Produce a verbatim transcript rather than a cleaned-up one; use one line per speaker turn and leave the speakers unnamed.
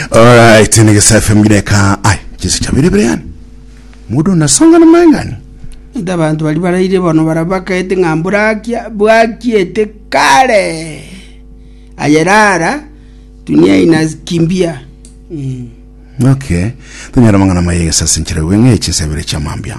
Alright, nige safi mwine ka ai, jisi chabire briani. Mudo nasonga na maengani.
Ita bantu bali baraire bono barabaka ete ngamburakia bwaki ete kale. Ayerara dunia inakimbia. Mm.
Okay. Tunyara mangana mayega sasa nchira wenge chesabire cha mambia.